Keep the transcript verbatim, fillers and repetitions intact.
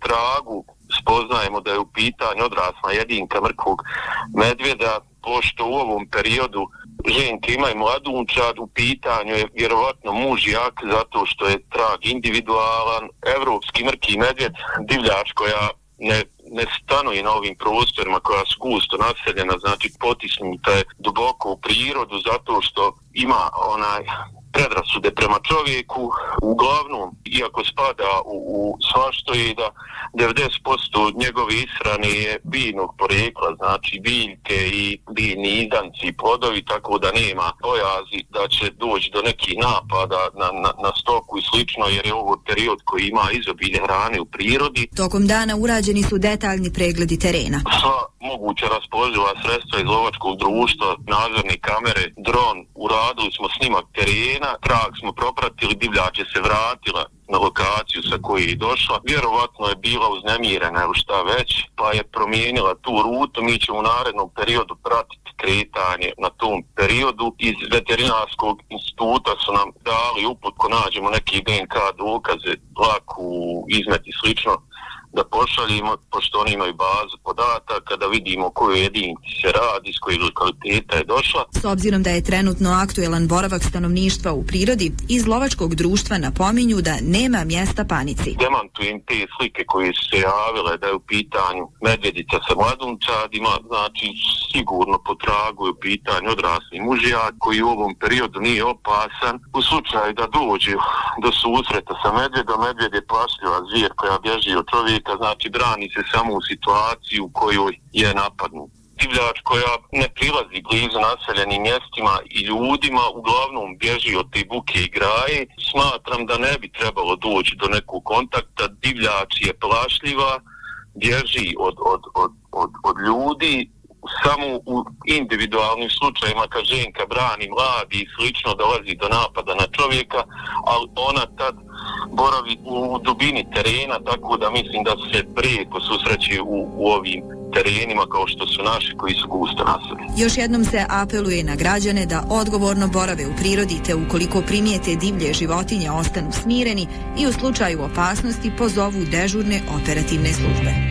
tragu spoznajemo da je u pitanju odrasla jedinka mrkvog medvjeda, pošto u ovom periodu ženke imaju mladunčad, u pitanju je vjerovatno muž jak zato što je trag individualan. Evropski mrki medvjed, divljač koja ne, ne stanuje na ovim prostorima, koja su gusto naseljena, znači potisnuta je duboko u prirodu zato što ima onaj predrasude prema čovjeku. Uglavnom, iako spada u, u svašto je da devedeset posto njegove ishrane je biljnog porekla, znači biljke i biljni izdanci i plodovi, tako da nema bojazi da će doći do nekih napada na, na, na stoku i slično, jer je ovo period koji ima izobilje hrane u prirodi. Tokom dana urađeni su detaljni pregledi terena. Sva moguća raspoloživa sredstva iz lovačkog društva, nadzorne kamere, dron, uradili smo snimak terena, trag smo propratili, divljač je se vratila na lokaciju sa koje je došla. Vjerovatno je bila uznemirena ili šta već, pa je promijenila tu rutu. Mi ćemo u narednom periodu pratiti kretanje na tom periodu. Iz veterinarskog instituta su nam dali uput ko nađemo neke D N K dokaze, laku, izmet i slično, da pošaljimo, pošto oni imaju bazu podataka, da vidimo o kojoj jedinici se radi, s kojeg lokaliteta je došla. S obzirom da je trenutno aktuelan boravak stanovništva u prirodi, iz lovačkog društva napominju da nema mjesta panici. Demantujem te slike koje su se javile da je u pitanju medvjedica sa mladunčadima, znači sigurno po tragu je u pitanju odrasli mužijak koji u ovom periodu nije opasan. U slučaju da dođe do susreta sa medvjedom, medvjed je plašljiva zvijer koja bježi od čovjeka, znači brani se samo u situaciji u kojoj je napadnut. Divljač koja ne prilazi blizu naseljenim mjestima i ljudima, uglavnom bježi od te buke i graje. Smatram da ne bi trebalo doći do nekog kontakta. Divljač je plašljiva, bježi od, od, od, od, od ljudi. Samo u individualnim slučajima kad ženka brani mladi i slično dolazi do napada na čovjeka, ali ona tad boravi u dubini terena, tako da mislim da se prijeko susreće u, u ovim terenima kao što su naši koji su gusto naseljeni. Još jednom se apeluje na građane da odgovorno borave u prirodi, te ukoliko primijete divlje životinje ostanu smireni i u slučaju opasnosti pozovu dežurne operativne službe.